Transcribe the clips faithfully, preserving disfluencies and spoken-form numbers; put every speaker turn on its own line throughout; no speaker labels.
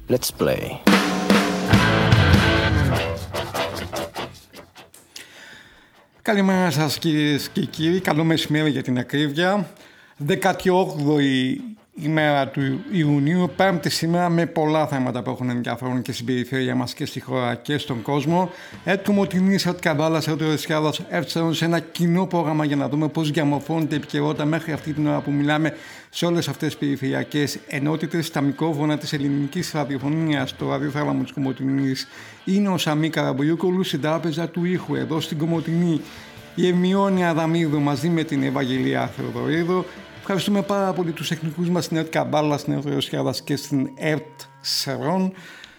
Let's play.
Καλημέρα σας κυρίες και κύριοι, καλό μεσημέρι για την ακρίβεια. δέκατη όγδοη ημέρα του Ιουνίου, πέμπτη σήμερα, με πολλά θέματα που έχουν ενδιαφέρον και στην περιφέρεια μας και στη χώρα και στον κόσμο. Έτοιμο ότι η Νήσια Καβάλας, Ερωτορεσιάδας έφτασαν σε ένα κοινό πρόγραμμα για να δούμε πώς διαμορφώνεται η επικαιρότητα μέχρι αυτή την ώρα που μιλάμε σε όλες αυτές τις περιφερειακές ενότητες. Στα μικρόφωνα της ελληνικής ραδιοφωνίας, στο ραδιοθάλαμο της Κομοτηνής, είναι ο Σαμί Καραμπολιούκολου. Στην τράπεζα του ήχου εδώ στην Κομοτηνή η Ερμιόνη Αδαμίδου μαζί με την Ευαγγελία Θεοδωρίδου. Ευχαριστούμε πάρα πολύ τους τεχνικούς μας στην ΕΡΤ Καμπάλα, στην ΕΡΤ Ρωσιάδας και στην ΕΡΤ Σερών.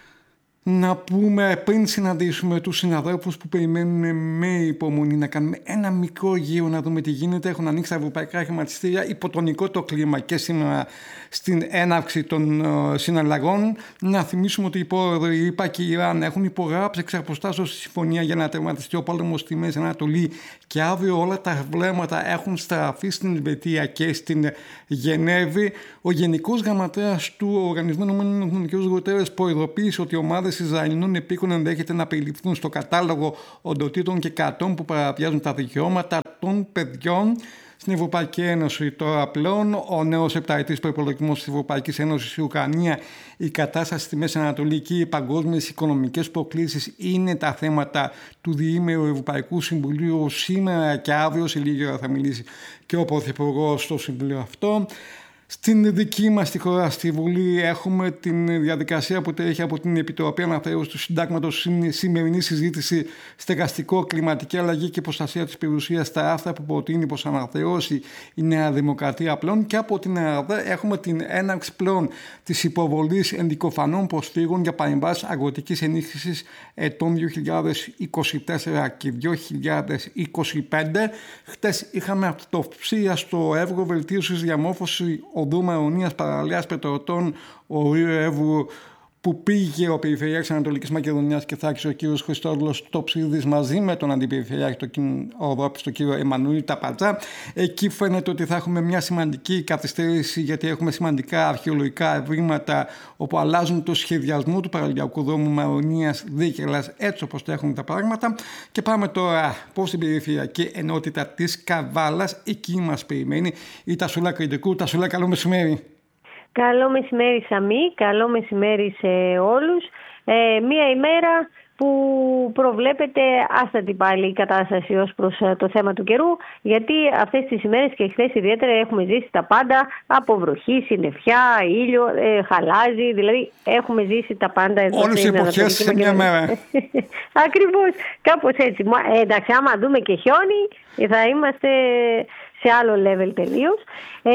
Να πούμε πριν συναντήσουμε τους συναδέλφους που περιμένουν με υπομονή να κάνουμε ένα μικρό γύρο να δούμε τι γίνεται. Έχουν ανοίξει τα ευρωπαϊκά χρηματιστήρια, υποτονικό το κλίμα και σήμερα στην έναρξη των uh, συναλλαγών. Να θυμίσουμε ότι οι πρόεδροι, η ΙΠΑ και η Ιράν έχουν υπογράψει εξ αποστάσεως τη συμφωνία για να τερματιστεί ο πόλεμος στη Μέση Ανατολή και αύριο όλα τα βλέμματα έχουν στραφεί στην Ελβετία και στην Γενέβη. Ο Γενικός Γραμματέας του Οργανισμού Ηνωμένων Εθνών, κ. Γουτερές, προειδοποίησε ότι οι ομάδες Ισραηλινών επίκων ενδέχεται να περιληφθούν στο κατάλογο οντοτήτων και κατών που παραβιάζουν τα δικαιώματα των παιδιών στην Ευρωπαϊκή Ένωση. Τώρα πλέον ο νέος επταετής προϋπολογισμός της Ευρωπαϊκής Ένωσης, η Ουκρανία, η κατάσταση στη Μέση Ανατολή και οι παγκόσμιες οικονομικές προκλήσεις είναι τα θέματα του διήμερου Ευρωπαϊκού Συμβουλίου. Σήμερα και αύριο, σε λίγη ώρα, θα μιλήσει και ο Πρωθυπουργός στο Συμβουλίο αυτό. Στην δική μας τη χώρα, στη Βουλή, έχουμε την διαδικασία που τρέχει από την Επιτροπή Αναθεώρησης του Συντάγματος, σημερινή συζήτηση στεγαστικό, κλιματική αλλαγή και προστασία της περιουσίας, στα άρθρα που προτείνει προς αναθεώρηση η Νέα Δημοκρατία πλέον, και από την ΕΡΔ έχουμε την έναρξη πλέον της υποβολής ενδικοφανών προσφύγων για παρεμβάσεις αγροτικής ενίσχυσης ετών δύο χιλιάδες είκοσι τέσσερα και δύο χιλιάδες είκοσι πέντε. Χτες είχαμε αυτοψία στο έργο βελτίωσης διαμόρφωση οδού Μαρονίας παραλίας Πετρωτών Ορείου Εύρου που πήγε ο Περιφερειάρχης Ανατολικής Μακεδονίας και Θράκης, ο κύριος Χριστόδουλος Τοψίδης, μαζί με τον Αντιπεριφερειάρχη τον Ευρώπης, τον κύριο Εμμανουήλ Ταπατζά. Εκεί φαίνεται ότι θα έχουμε μια σημαντική καθυστέρηση, γιατί έχουμε σημαντικά αρχαιολογικά ευρήματα όπου αλλάζουν το σχεδιασμό του παραλιακού δρόμου Μαρονίας Δίκελας, έτσι όπως τα έχουν τα πράγματα. Και πάμε τώρα προς την περιφερειακή ενότητα της Καβάλας. Εκεί μας περιμένει η Τασούλα Κρητικού. Τασούλα, καλό μεσημέρι.
Καλό μεσημέρι, Σαμί, καλό μεσημέρι σε όλους. Ε, μία ημέρα που προβλέπεται άστατη πάλι η κατάσταση ως προς το θέμα του καιρού, γιατί αυτές τις ημέρες και χθες ιδιαίτερα έχουμε ζήσει τα πάντα, από βροχή, συννεφιά, ήλιο, ε, χαλάζι, δηλαδή έχουμε ζήσει τα πάντα εδώ.
Όλες οι εποχές σε μια μέρα.
Ακριβώς, κάπως έτσι. Ε, εντάξει, άμα δούμε και χιόνι θα είμαστε σε άλλο level τελείως. Ε,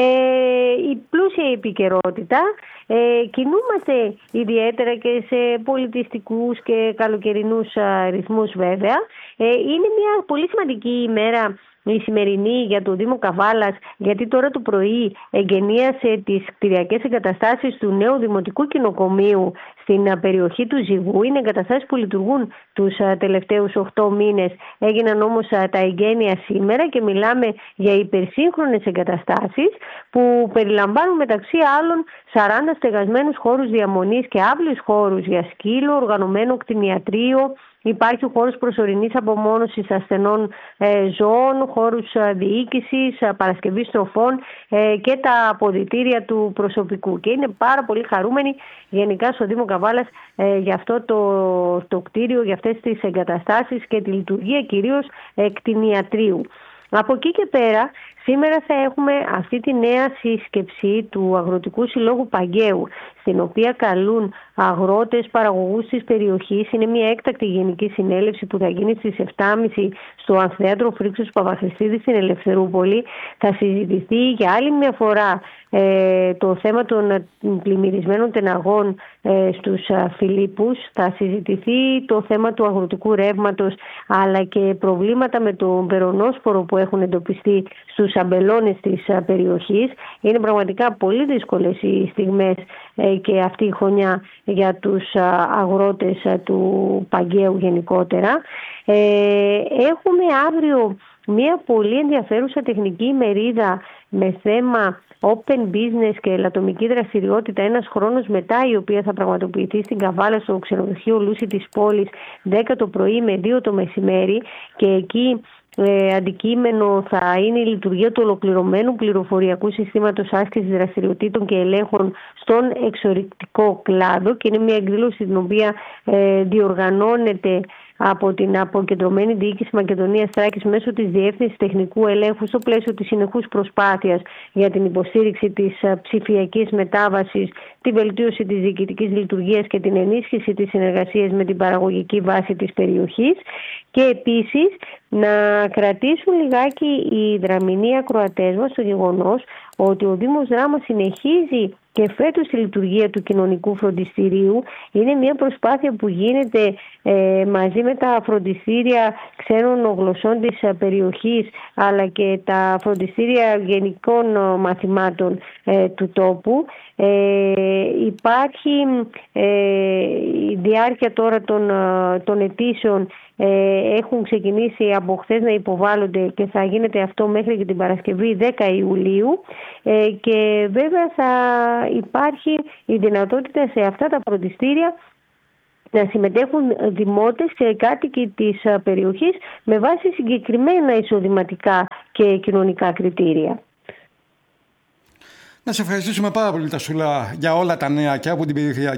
η πλούσια επικαιρότητα, ε, κινούμαστε ιδιαίτερα και σε πολιτιστικούς και καλοκαιρινούς α, ρυθμούς βέβαια. Ε, είναι μια πολύ σημαντική ημέρα η σημερινή για το Δήμο Καβάλας, γιατί τώρα το πρωί εγκαινίασε τις κτηριακές εγκαταστάσεις του νέου Δημοτικού Κοινοκομείου στην περιοχή του Ζυγού. Είναι εγκαταστάσεις που λειτουργούν τους τελευταίους οκτώ μήνες. Έγιναν όμως τα εγγένεια σήμερα και μιλάμε για υπερσύγχρονες εγκαταστάσεις που περιλαμβάνουν μεταξύ άλλων σαράντα στεγασμένους χώρους διαμονής και άβλης χώρους για σκύλο, οργανωμένο κτηνιατρίο. Υπάρχει χώρος προσωρινής απομόνωσης ασθενών ε, ζώων, χώρους ε, διοίκησης, ε, παρασκευής τροφών ε, και τα αποδυτήρια του προσωπικού. Και είναι πάρα πολύ χαρούμενοι γενικά στο Δήμο Καβάλας ε, για αυτό το, το κτίριο, για αυτές τις εγκαταστάσεις και τη λειτουργία κυρίως ε, κτηνιατρίου. Από εκεί και πέρα, σήμερα θα έχουμε αυτή τη νέα σύσκεψη του Αγροτικού Συλλόγου Παγκαίου, στην οποία καλούν αγρότες, παραγωγούς της περιοχής. Είναι μια έκτακτη γενική συνέλευση που θα γίνει στις επτά και τριάντα στο Αμφιθέατρο Φρίξος Παπαχριστίδη στην Ελευθερούπολη. Θα συζητηθεί για άλλη μια φορά ε, το θέμα των πλημμυρισμένων τεναγών ε, στους α, Φιλίππους. Θα συζητηθεί το θέμα του αγροτικού ρεύματος, αλλά και προβλήματα με τον περονόσπορο που έχουν εντοπιστεί στους αμπελώνες της α, περιοχής. Είναι πραγματικά πολύ δύσκολες οι στιγμές ε, και αυτή η χρονιά για τους α, αγρότες α, του Παγκαίου γενικότερα. Ε, έχουμε αύριο μια πολύ ενδιαφέρουσα τεχνική ημερίδα με θέμα open business και ελαττωμική δραστηριότητα ένας χρόνος μετά, η οποία θα πραγματοποιηθεί στην Καβάλα στο ξενοδοχείο Λούσι της πόλης δέκα το πρωί με δύο το μεσημέρι, και εκεί ε, αντικείμενο θα είναι η λειτουργία του ολοκληρωμένου πληροφοριακού συστήματος άσκησης δραστηριοτήτων και ελέγχων στον εξορρυκτικό κλάδο, και είναι μια εκδήλωση την οποία ε, διοργανώνεται από την Αποκεντρωμένη Διοίκηση Μακεδονίας Θράκης μέσω της Διεύθυνσης Τεχνικού Ελέγχου στο πλαίσιο της συνεχούς προσπάθειας για την υποστήριξη της ψηφιακής μετάβασης, τη βελτίωση της διοικητικής λειτουργίας και την ενίσχυση της συνεργασίας με την παραγωγική βάση της περιοχής. Και επίσης να κρατήσουν λιγάκι οι δραμηνοί ακροατές μας στο γεγονός ότι ο Δήμος Δράμας συνεχίζει και φέτος τη λειτουργία του κοινωνικού φροντιστηρίου. Είναι μια προσπάθεια που γίνεται ε, μαζί με τα φροντιστήρια ξένων γλωσσών της περιοχής, αλλά και τα φροντιστήρια γενικών μαθημάτων ε, του τόπου. Ε, υπάρχει ε, η διάρκεια τώρα των, των αιτήσεων, ε, έχουν ξεκινήσει από χθες να υποβάλλονται και θα γίνεται αυτό μέχρι και την Παρασκευή δέκα Ιουλίου, ε, και βέβαια θα υπάρχει η δυνατότητα σε αυτά τα φροντιστήρια να συμμετέχουν δημότες και κάτοικοι της περιοχής με βάση συγκεκριμένα εισοδηματικά και κοινωνικά κριτήρια.
Να σε ευχαριστήσουμε πάρα πολύ, Τασούλα, για όλα τα νέα και από την περιφερειακή